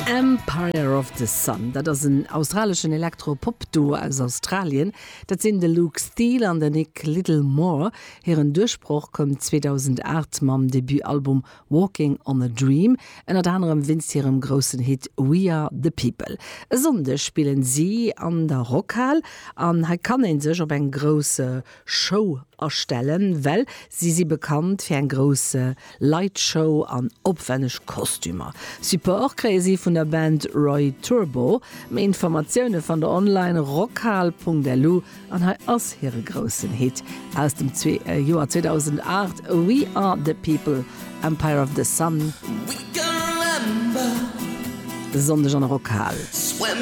Empire of the Sun, dat ass een australischen Elektropopduo aus Australien. Dat sinn de Luke Steele an den Nick Littlemore. Hiren Durchbruch kom 2008 mam Debütalbum Walking on a Dream en at anderem winst hirem grossen Hit We Are the People. Sonde spielen sie an der Rockhall an ha kann en sech op eng grosse Show erstellen, well sie bekannt fir en grosse Lightshow an opwenneg Kostümer. Support kree sie vun der Band Roy Turbo, me Informationoune van der online rockhall.delu an ha ass hire grossen Hit aus dem Joar 2008 We Are the People, Empire of the Sun. Sonde an Rockhall.